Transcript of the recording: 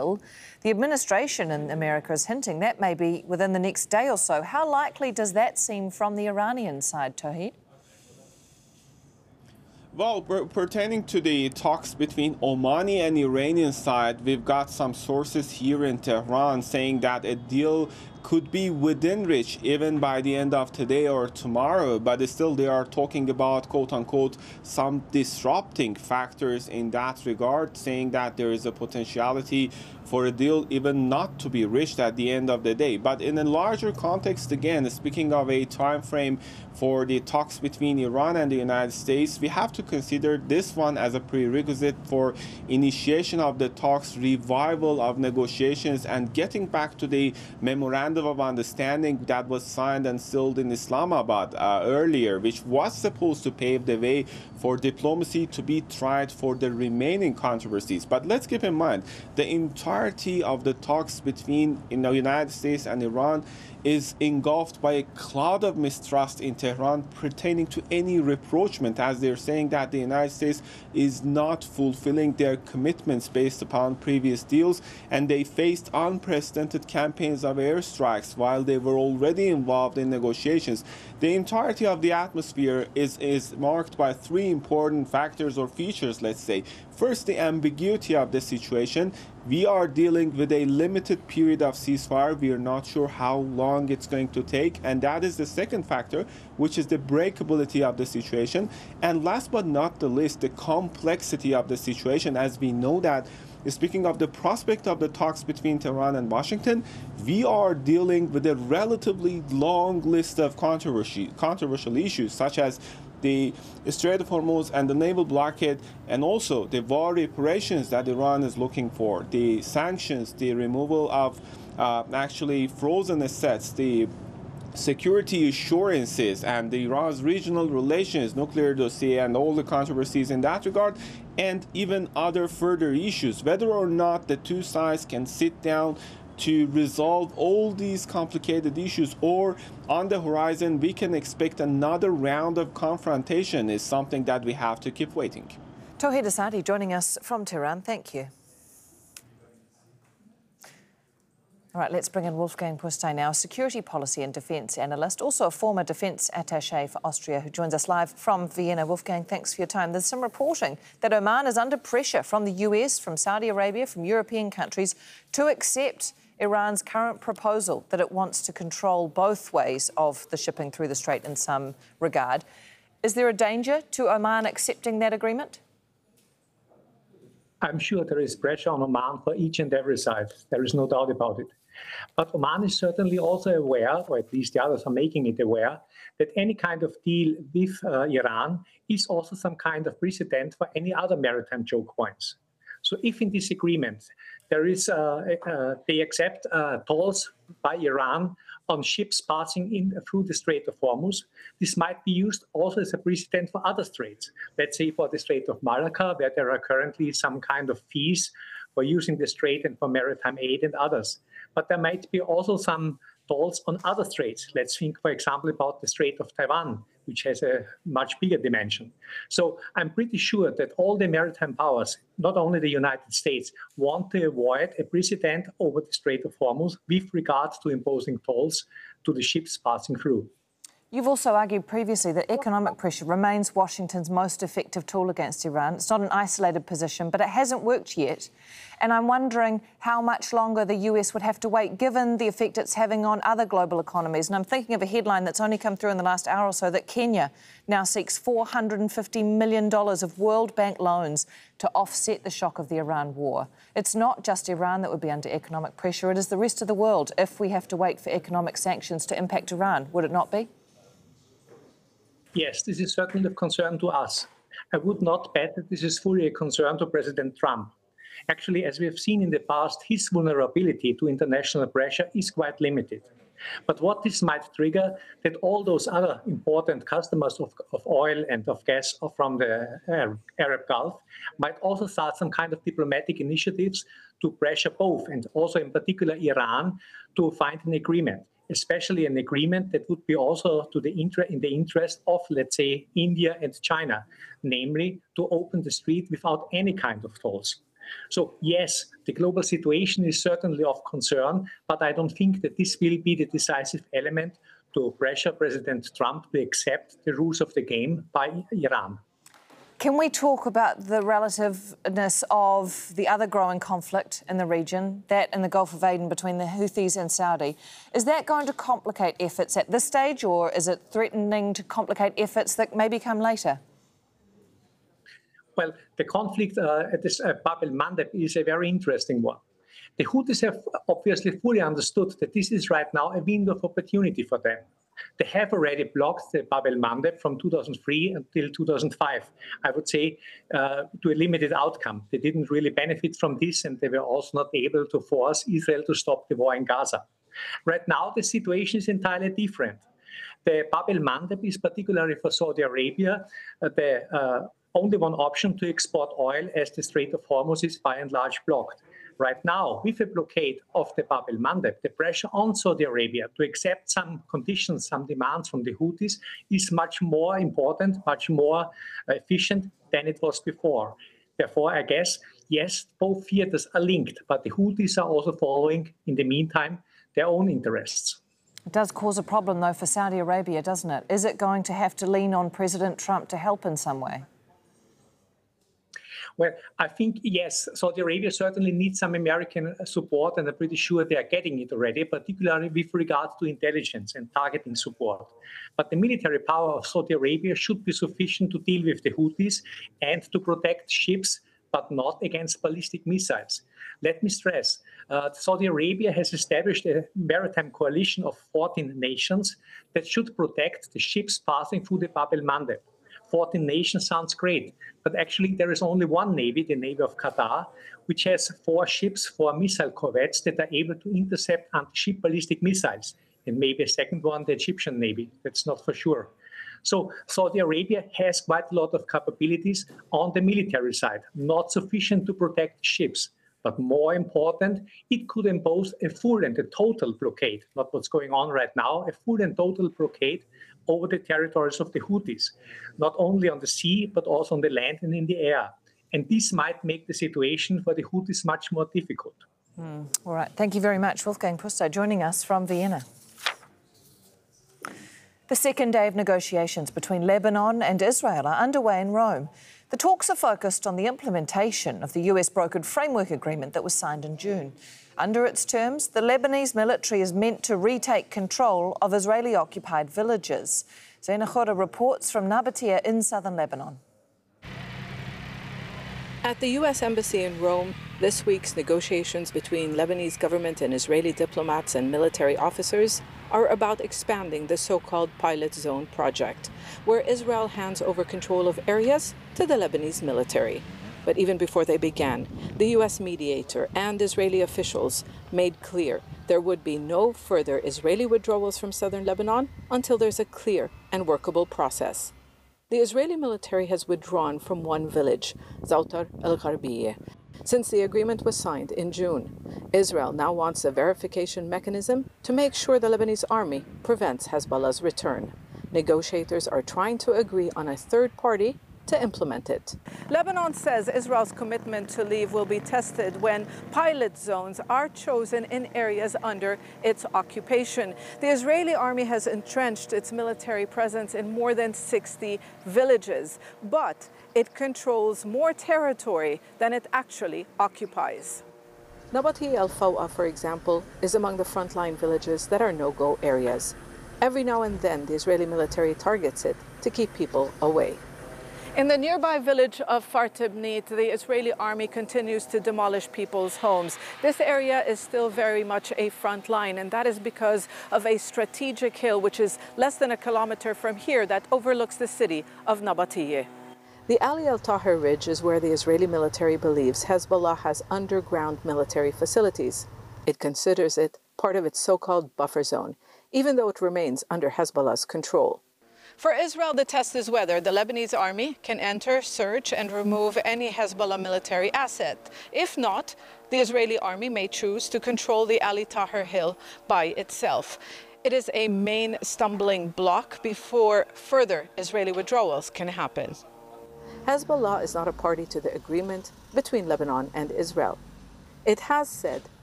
deal. The administration in America is hinting that may be within the next day or so. How likely does that seem from the Iranian side, Tauhid? Well, pertaining to the talks between Omani and Iranian side, we've got some sources here in Tehran saying that a deal could be within reach even by the end of today or tomorrow, but still they are talking about, quote-unquote, some disrupting factors in that regard, saying that there is a potentiality for a deal even not to be reached at the end of the day. But in a larger context, again, speaking of a time frame for the talks between Iran and the United States, we have to consider this one as a prerequisite for initiation of the talks, revival of negotiations, and getting back to the memorandum of understanding that was signed and sealed in Islamabad earlier, which was supposed to pave the way for diplomacy to be tried for the remaining controversies. But let's keep in mind, the entirety of the talks between the United States and Iran is engulfed by a cloud of mistrust in Tehran pertaining to any rapprochement, as they're saying that the United States is not fulfilling their commitments based upon previous deals, and they faced unprecedented campaigns of airstrikes while they were already involved in negotiations. The entirety of the atmosphere is marked by three important factors or features, let's say. First, the ambiguity of the situation. We are dealing with a limited period of ceasefire. We are not sure how long it's going to take. And that is the second factor, which is the breakability of the situation. And last but not the least, the complexity of the situation, as we know that, speaking of the prospect of the talks between Tehran and Washington, we are dealing with a relatively long list of controversial issues, such as the Strait of Hormuz and the naval blockade, and also the war reparations that Iran is looking for, the sanctions, the removal of actually frozen assets, the security assurances, and Iran's regional relations, nuclear dossier, and all the controversies in that regard, and even other further issues, whether or not the two sides can sit down to resolve all these complicated issues, or on the horizon we can expect another round of confrontation, is something that we have to keep waiting. Tauhid Asadi joining us from Tehran. Thank you. All right, let's bring in Wolfgang Pusztai now, security policy and defence analyst, also a former defence attaché for Austria, who joins us live from Vienna. Wolfgang, thanks for your time. There's some reporting that Oman is under pressure from the US, from Saudi Arabia, from European countries to accept Iran's current proposal that it wants to control both ways of the shipping through the strait in some regard. Is there a danger to Oman accepting that agreement? I'm sure there is pressure on Oman for each and every side. There is no doubt about it. But Oman is certainly also aware, or at least the others are making it aware, that any kind of deal with Iran is also some kind of precedent for any other maritime choke points. So if in this agreement there is, they accept tolls by Iran on ships passing in through the Strait of Hormuz, this might be used also as a precedent for other straits. Let's say for the Strait of Malacca, where there are currently some kind of fees for using the strait and for maritime aid and others. But there might be also some tolls on other straits. Let's think, for example, about the Strait of Taiwan, which has a much bigger dimension. So I'm pretty sure that all the maritime powers, not only the United States, want to avoid a precedent over the Strait of Hormuz with regards to imposing tolls to the ships passing through. You've also argued previously that economic pressure remains Washington's most effective tool against Iran. It's not an isolated position, but it hasn't worked yet. And I'm wondering how much longer the US would have to wait, given the effect it's having on other global economies. And I'm thinking of a headline that's only come through in the last hour or so, that Kenya now seeks $450 million of World Bank loans to offset the shock of the Iran war. It's not just Iran that would be under economic pressure, it is the rest of the world if we have to wait for economic sanctions to impact Iran, would it not be? Yes, this is certainly of concern to us. I would not bet that this is fully a concern to President Trump. Actually, as we have seen in the past, his vulnerability to international pressure is quite limited. But what this might trigger, that all those other important customers of oil and of gas from the Arab Gulf might also start some kind of diplomatic initiatives to pressure both, and also in particular Iran, to find an agreement. Especially an agreement that would be also in the interest of, let's say, India and China, namely to open the strait without any kind of tolls. So yes, the global situation is certainly of concern, but I don't think that this will be the decisive element to pressure President Trump to accept the rules of the game by Iran. Can we talk about the relativeness of the other growing conflict in the region, that in the Gulf of Aden between the Houthis and Saudi? Is that going to complicate efforts at this stage, or is it threatening to complicate efforts that maybe come later? Well, the conflict at this Bab el-Mandeb is a very interesting one. The Houthis have obviously fully understood that this is right now a window of opportunity for them. They have already blocked the Bab el-Mandeb from 2003 until 2005, I would say, to a limited outcome. They didn't really benefit from this, and they were also not able to force Israel to stop the war in Gaza. Right now, the situation is entirely different. The Bab el-Mandeb is particularly for Saudi Arabia the only one option to export oil, as the Strait of Hormuz is by and large blocked. Right now, with a blockade of the Bab el-Mandeb, the pressure on Saudi Arabia to accept some conditions, some demands from the Houthis is much more important, much more efficient than it was before. Therefore, I guess, yes, both theaters are linked, but the Houthis are also following, in the meantime, their own interests. It does cause a problem, though, for Saudi Arabia, doesn't it? Is it going to have to lean on President Trump to help in some way? Well, I think, yes, Saudi Arabia certainly needs some American support, and I'm pretty sure they are getting it already, particularly with regard to intelligence and targeting support. But the military power of Saudi Arabia should be sufficient to deal with the Houthis and to protect ships, but not against ballistic missiles. Let me stress, Saudi Arabia has established a maritime coalition of 14 nations that should protect the ships passing through the Bab el-Mandeb. 14 nations sounds great, but actually there is only one navy, the Navy of Qatar, which has 4 ships, 4 missile corvettes that are able to intercept anti-ship ballistic missiles, and maybe a second one, the Egyptian Navy. That's not for sure. So Saudi Arabia has quite a lot of capabilities on the military side, not sufficient to protect ships. But more important, it could impose a full and a total blockade, not what's going on right now, a full and total blockade over the territories of the Houthis, not only on the sea, but also on the land and in the air. And this might make the situation for the Houthis much more difficult. All right. Thank you very much, Wolfgang Puster, joining us from Vienna. The second day of negotiations between Lebanon and Israel are underway in Rome. The talks are focused on the implementation of the US-brokered framework agreement that was signed in June. Under its terms, the Lebanese military is meant to retake control of Israeli-occupied villages. Zaina Khoury reports from Nabatea in southern Lebanon. At the U.S. Embassy in Rome, this week's negotiations between Lebanese government and Israeli diplomats and military officers are about expanding the so-called Pilot Zone project, where Israel hands over control of areas to the Lebanese military. But even before they began, the U.S. mediator and Israeli officials made clear there would be no further Israeli withdrawals from southern Lebanon until there's a clear and workable process. The Israeli military has withdrawn from one village, Zautar el-Gharbiyeh, since the agreement was signed in June. Israel now wants a verification mechanism to make sure the Lebanese army prevents Hezbollah's return. Negotiators are trying to agree on a third party to implement it. Lebanon says Israel's commitment to leave will be tested when pilot zones are chosen in areas under its occupation. The Israeli army has entrenched its military presence in more than 60 villages, but it controls more territory than it actually occupies. Nabatea al-Fawa, for example, is among the frontline villages that are no-go areas. Every now and then, the Israeli military targets it to keep people away. In the nearby village of Fartibnit, the Israeli army continues to demolish people's homes. This area is still very much a front line, and that is because of a strategic hill which is less than a kilometer from here that overlooks the city of Nabatea. The Ali al-Tahir Ridge is where the Israeli military believes Hezbollah has underground military facilities. It considers it part of its so-called buffer zone, even though it remains under Hezbollah's control. For Israel, the test is whether the Lebanese army can enter, search, and remove any Hezbollah military asset. If not, the Israeli army may choose to control the Ali Tahir Hill by itself. It is a main stumbling block before further Israeli withdrawals can happen. Hezbollah is not a party to the agreement, between Lebanon and Israel. It has said